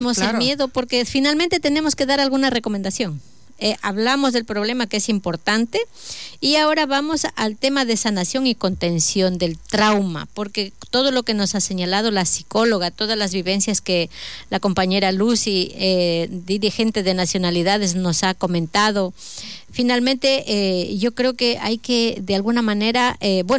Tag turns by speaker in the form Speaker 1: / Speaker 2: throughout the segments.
Speaker 1: el miedo, porque finalmente tenemos que dar alguna recomendación. Hablamos del problema, que es importante, y ahora vamos al tema de sanación y contención del trauma, porque todo lo que nos ha señalado la psicóloga, todas las vivencias que la compañera Lucy, dirigente de Nacionalidades, nos ha comentado, finalmente yo creo que hay que de alguna manera,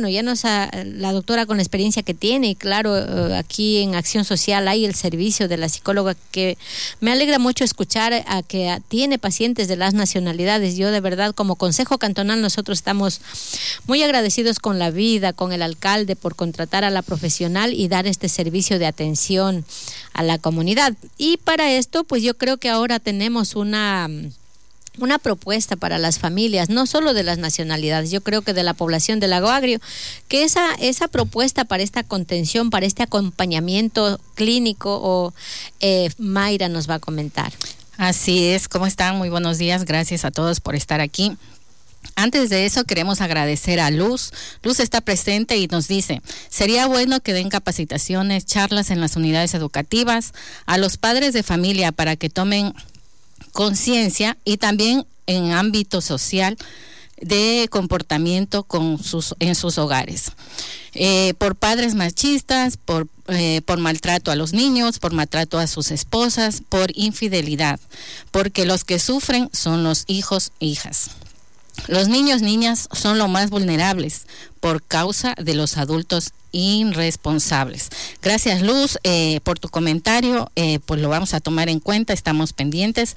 Speaker 1: la doctora con la experiencia que tiene, y claro, aquí en Acción Social hay el servicio de la psicóloga, que me alegra mucho escuchar a que tiene pacientes de las nacionalidades. Yo de verdad, como Consejo Cantonal, nosotros estamos muy agradecidos con la vida, con el alcalde, por contratar a la profesional y dar este servicio de atención a la comunidad. Y para esto, pues yo creo que ahora tenemos una propuesta para las familias, no solo de las nacionalidades, yo creo que de la población del Lago Agrio, que esa propuesta para esta contención, para este acompañamiento clínico, Mayra nos va a comentar.
Speaker 2: Así es, ¿cómo están? Muy buenos días, gracias a todos por estar aquí. Antes de eso, queremos agradecer a Luz. Luz está presente y nos dice: sería bueno que den capacitaciones, charlas en las unidades educativas a los padres de familia para que tomen conciencia, y también en ámbito social de comportamiento en sus hogares, por padres machistas, por maltrato a los niños, por maltrato a sus esposas, por infidelidad, porque los que sufren son los hijos e hijas. Los niños, niñas son los más vulnerables por causa de los adultos irresponsables. Gracias, Luz, por tu comentario, pues lo vamos a tomar en cuenta, estamos pendientes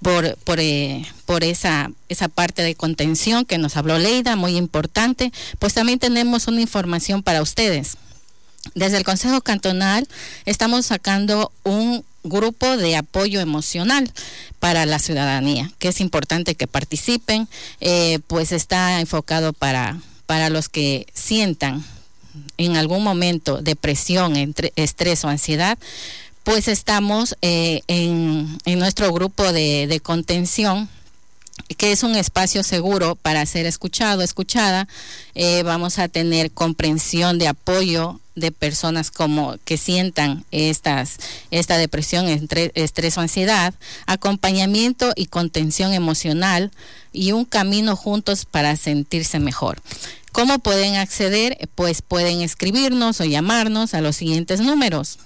Speaker 2: por esa parte de contención que nos habló Leida, muy importante. Pues también tenemos una información para ustedes. Desde el Consejo Cantonal estamos sacando un grupo de apoyo emocional para la ciudadanía, que es importante que participen, pues está enfocado para los que sientan en algún momento depresión, estrés o ansiedad. Pues estamos en nuestro grupo de contención, que es un espacio seguro para ser escuchada. Vamos a tener comprensión de apoyo de personas que sientan esta depresión, estrés o ansiedad, acompañamiento y contención emocional, y un camino juntos para sentirse mejor. ¿Cómo pueden acceder? Pues pueden escribirnos o llamarnos a los siguientes números: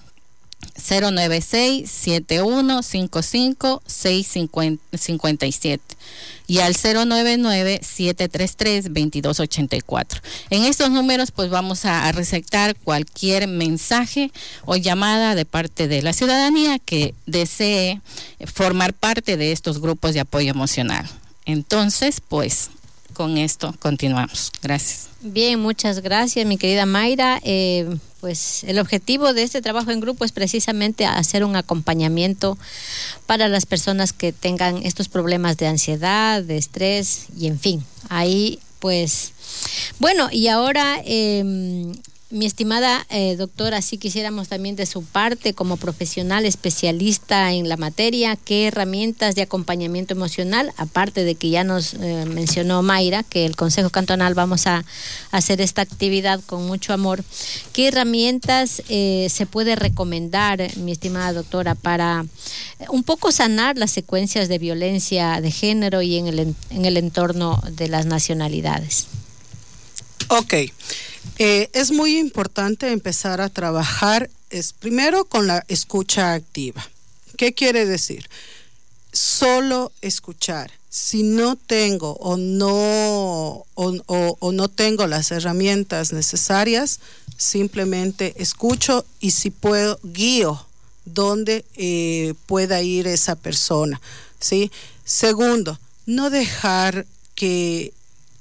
Speaker 2: 096-7155-657 y al 099-733-2284. En estos números pues vamos a recetar cualquier mensaje o llamada de parte de la ciudadanía que desee formar parte de estos grupos de apoyo emocional. Entonces, pues con esto continuamos. Gracias.
Speaker 1: Bien, muchas gracias, mi querida Mayra. Pues el objetivo de este trabajo en grupo es precisamente hacer un acompañamiento para las personas que tengan estos problemas de ansiedad, de estrés, y en fin, ahí pues, bueno, y ahora mi estimada doctora, sí quisiéramos también de su parte, como profesional especialista en la materia, qué herramientas de acompañamiento emocional, aparte de que ya nos mencionó Mayra, que el Consejo Cantonal vamos a hacer esta actividad con mucho amor, qué herramientas se puede recomendar, mi estimada doctora, para un poco sanar las secuencias de violencia de género y en el entorno de las nacionalidades.
Speaker 3: Ok. Es muy importante empezar a trabajar primero con la escucha activa. ¿Qué quiere decir? Solo escuchar. Si no tengo o no tengo las herramientas necesarias, simplemente escucho, y si puedo, guío donde pueda ir esa persona, ¿sí? Segundo, no dejar que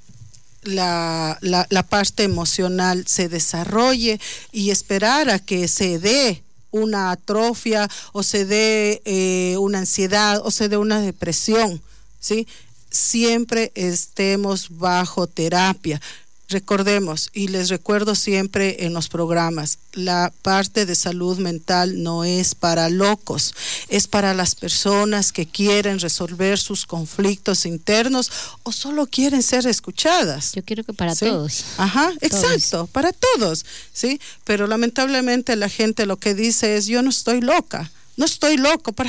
Speaker 3: la parte emocional se desarrolle y esperar a que se dé una atrofia o se dé una ansiedad o se dé una depresión, ¿sí? Siempre estemos bajo terapia. Recordemos, y les recuerdo siempre en los programas, la parte de salud mental no es para locos, es para las personas que quieren resolver sus conflictos internos o solo quieren ser escuchadas.
Speaker 1: Yo quiero que para
Speaker 3: ¿sí?
Speaker 1: todos.
Speaker 3: Ajá, exacto, para todos, ¿sí? Pero lamentablemente la gente lo que dice es: yo no estoy loca, No estoy loco, ¿para